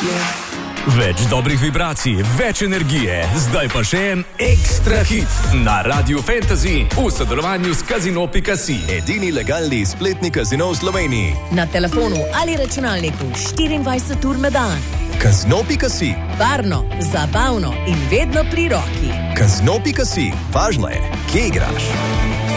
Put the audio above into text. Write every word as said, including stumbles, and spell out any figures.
Več dobrih vibracij, več energije, zdaj pa še en ekstra hit na Radiu Fantasy v sodelovanju s Casino pika si. Edini legalni spletni kazino v Sloveniji. Na telefonu ali računalniku štiriindvajset ur na dan. Casino pika si. Varno, zabavno in vedno pri roki. Casino pika si. Važno je, kje igraš.